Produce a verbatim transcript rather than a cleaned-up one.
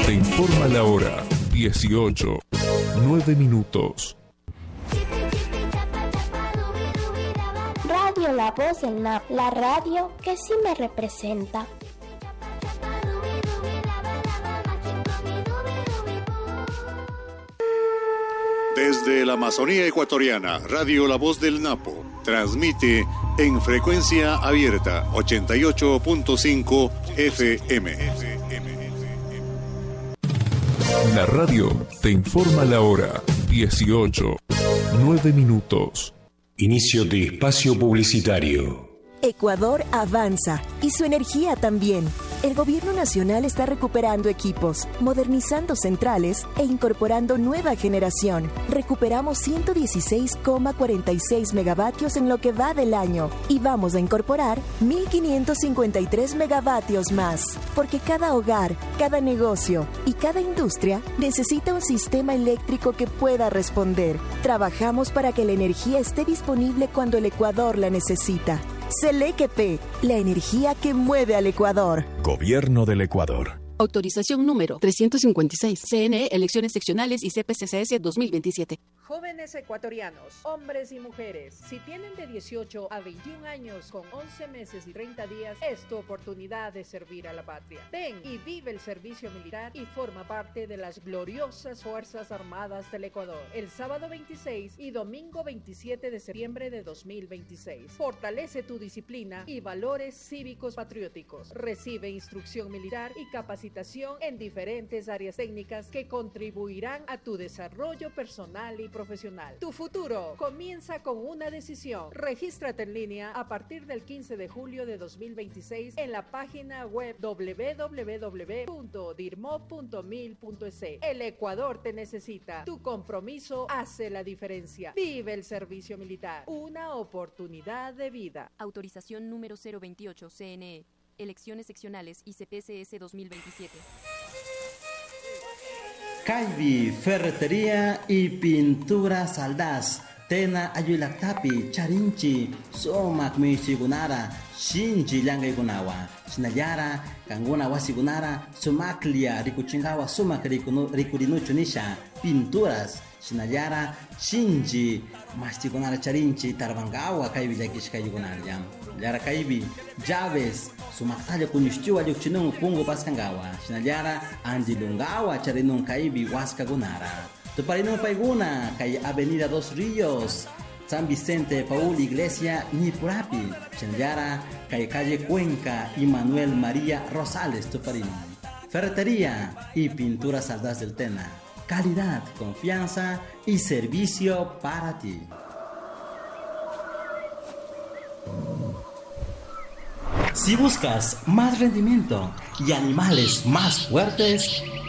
te informa la hora. dieciocho, nueve minutos. Radio La Voz del N A P, la radio que sí me representa. Desde la Amazonía ecuatoriana, Radio La Voz del Napo transmite en frecuencia abierta ochenta y ocho punto cinco F M. La radio te informa la hora. dieciocho, nueve minutos. Inicio de espacio publicitario. Ecuador avanza y su energía también. El gobierno nacional está recuperando equipos, modernizando centrales e incorporando nueva generación. Recuperamos ciento dieciséis coma cuarenta y seis megavatios en lo que va del año y vamos a incorporar mil quinientos cincuenta y tres megavatios más. Porque cada hogar, cada negocio y cada industria necesita un sistema eléctrico que pueda responder. Trabajamos para que la energía esté disponible cuando el Ecuador la necesita. Selequepe, la energía que mueve al Ecuador. Gobierno del Ecuador. Autorización número trescientos cincuenta y seis. C N E, Elecciones Seccionales y C P C C S dos mil veintisiete. Jóvenes ecuatorianos, hombres y mujeres, si tienen de dieciocho a veintiún años con once meses y treinta días, es tu oportunidad de servir a la patria. Ven y vive el servicio militar y forma parte de las gloriosas Fuerzas Armadas del Ecuador. El sábado veintiséis y domingo veintisiete de septiembre de dos mil veintiséis. Fortalece tu disciplina y valores cívicos patrióticos. Recibe instrucción militar y capacitación en diferentes áreas técnicas que contribuirán a tu desarrollo personal y profesional. Profesional. Tu futuro comienza con una decisión. Regístrate en línea a partir del quince de julio de dos mil veintiséis en la página web doble u doble u doble u punto dirmo punto mil punto es. El Ecuador te necesita. Tu compromiso hace la diferencia. Vive el servicio militar. Una oportunidad de vida. Autorización número cero veintiocho C N E. Elecciones seccionales y C P C S dos mil veintisiete. Caibi, ferretería y pintura Saldaz. Tena ayulaktapi, charinchi, somak misigunara, shinji llangay gunawa. Sinayara, kanguna wasigunara, sumaklia, rikuchingawa, sumak rikurinucho nisha, pinturas. Sinayara, shinji, mastigunara charinchi, tarbangawa, caibi yakishkayugunara jam. Yara caibi, llaves, sumaktalla kunyushtiwa yukchinungu pungo paskangawa. Sinayara, anjilungawa, charinung caibi, waskagunara. Tuparinung paiguna, kay Avenida Dos Ríos, San Vicente Paul Iglesia, Nipurapi. Sinayara, kay calle Cuenca y Manuel María Rosales, Tuparinung. Ferretería y pintura Saldaz del Tena. Calidad, confianza y servicio para ti. Si buscas más rendimiento y animales más fuertes,